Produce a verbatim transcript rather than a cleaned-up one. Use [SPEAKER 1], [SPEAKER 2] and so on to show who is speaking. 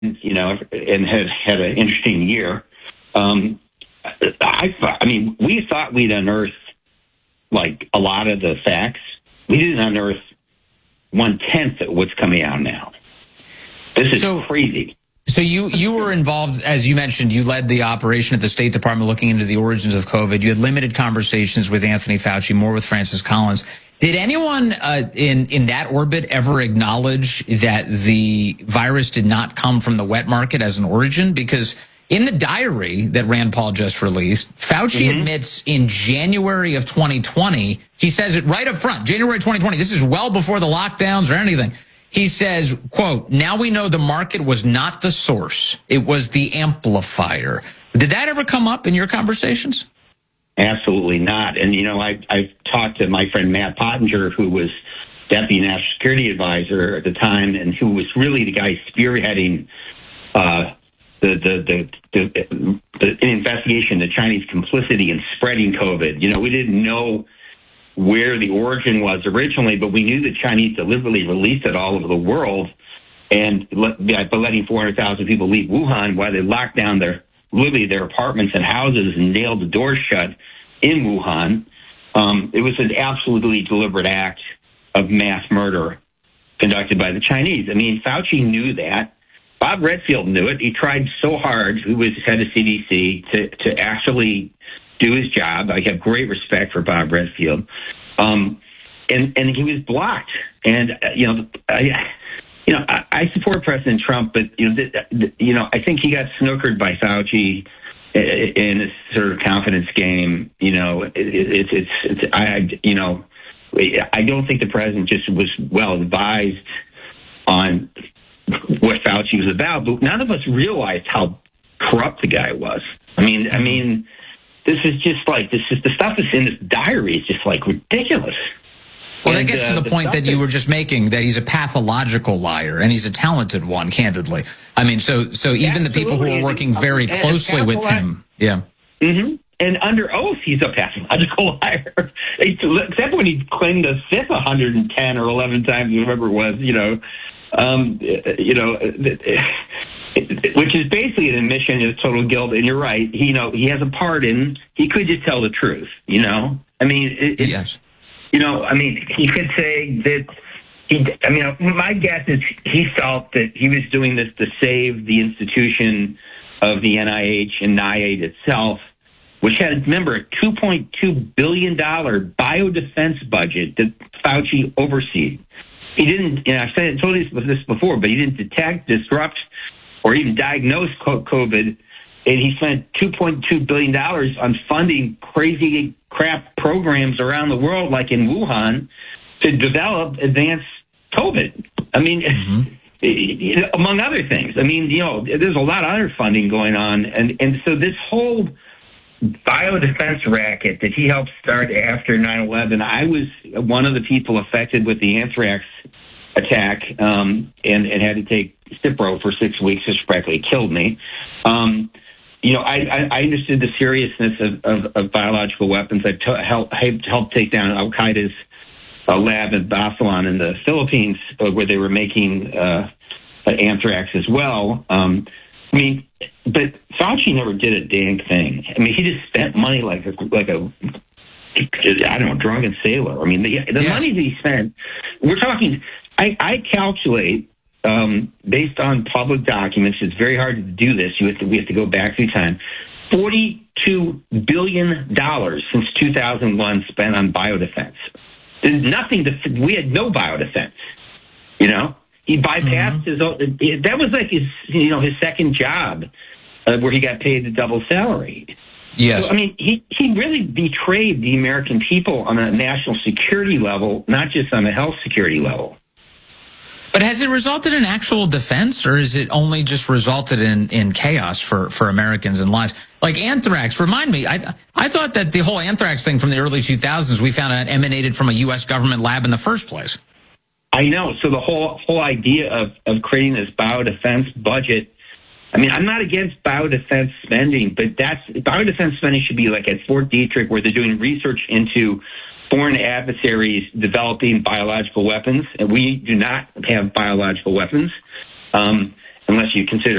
[SPEAKER 1] you know, and had had an interesting year. Um, I thought, I mean, we thought we'd unearthed like a lot of the facts. We didn't unearth one tenth of what's coming out now. This is
[SPEAKER 2] so,
[SPEAKER 1] crazy.
[SPEAKER 2] So you, you were involved, as you mentioned, you led the operation at the State Department looking into the origins of COVID. You had limited conversations with Anthony Fauci, more with Francis Collins. Did anyone uh, in, in that orbit ever acknowledge that the virus did not come from the wet market as an origin? Because in the diary that Rand Paul just released, Fauci mm-hmm. admits in January of twenty twenty, he says it right up front, January twenty twenty, this is well before the lockdowns or anything. He says, quote, now we know the market was not the source. It was the amplifier. Did that ever come up in your conversations?
[SPEAKER 1] Absolutely not. And, you know, I, I've talked to my friend Matt Pottinger, who was Deputy National Security Advisor at the time, and who was really the guy spearheading uh, the, the, the, the, the investigation, the Chinese complicity in spreading COVID. You know, we didn't know where the origin was originally, but we knew the Chinese deliberately released it all over the world, and let, by letting four hundred thousand people leave Wuhan while they locked down their literally their apartments and houses and nailed the doors shut in Wuhan. Um, it was an absolutely deliberate act of mass murder conducted by the Chinese. I mean, Fauci knew that. Bob Redfield knew it. He tried so hard, who was head of C D C, to, to actually do his job. I have great respect for Bob Redfield. Um, and, and he was blocked. And, uh, you know, I, you know, I, I support President Trump, but, you know, th- th- you know, I think he got snookered by Fauci in this sort of confidence game. You know, it, it, it's, it's, I, you know, I don't think the president just was well advised on what Fauci was about, but none of us realized how corrupt the guy was. I mean, I mean, this is just like, this is the stuff that's in this diary is just like ridiculous.
[SPEAKER 2] Well, that gets uh, to the, the point that you were just making, that he's a pathological liar, and he's a talented one, candidly. I mean, so so even Absolutely. the people who are working very closely with him, yeah.
[SPEAKER 1] Mm-hmm. And under oath, he's a pathological liar. Except when he claimed the fifth one hundred ten or eleven times, whatever it was, you know, um, you know, which is basically an admission of total guilt. And you're right. He, you know, he has a pardon. He could just tell the truth, you know? I mean, it, it,
[SPEAKER 2] yes.
[SPEAKER 1] You know, I mean, he could say that he, I mean, my guess is he felt that he was doing this to save the institution of the N I H and NIAID itself, which had, remember, a two point two billion dollars biodefense budget that Fauci oversees. He didn't, you know, I've said, told you this before, but he didn't detect, disrupt, or even diagnose COVID. And he spent two point two billion dollars on funding crazy crap programs around the world, like in Wuhan, to develop advanced COVID. I mean, mm-hmm. among other things. I mean, you know, there's a lot of other funding going on. And, and so this whole biodefense racket that he helped start after nine eleven, I was one of the people affected with the anthrax attack um, and, and had to take Cipro for six weeks, which practically killed me. Um, You know, I, I understood the seriousness of, of, of biological weapons. I t- helped, helped take down Al Qaeda's uh, lab in Basilan in the Philippines, uh, where they were making uh, anthrax as well. Um, I mean, but Fauci never did a dang thing. I mean, he just spent money like a, like a I don't know, drunken sailor. I mean, the, the yes. money that he spent. We're talking. I, I calculate. Um, based on public documents, it's very hard to do this. You have to, we have to go back through time. forty-two billion dollars since two thousand one spent on biodefense. There's nothing to, we had no biodefense. You know, he bypassed mm-hmm. his own, that was like his, you know, his second job uh, where he got paid the double salary.
[SPEAKER 2] Yes.
[SPEAKER 1] So, I mean, he, he really betrayed the American people on a national security level, not just on a health security level.
[SPEAKER 2] But has it resulted in actual defense, or is it only just resulted in, in chaos for, for Americans and lives? Like anthrax, remind me, I I thought that the whole anthrax thing from the early two thousands, we found out emanated from a U S government lab in the first place.
[SPEAKER 1] I know. So the whole whole idea of, of creating this biodefense budget, I mean, I'm not against biodefense spending, but that's biodefense spending should be like at Fort Detrick, where they're doing research into foreign adversaries developing biological weapons, and we do not have biological weapons. Um, unless you consider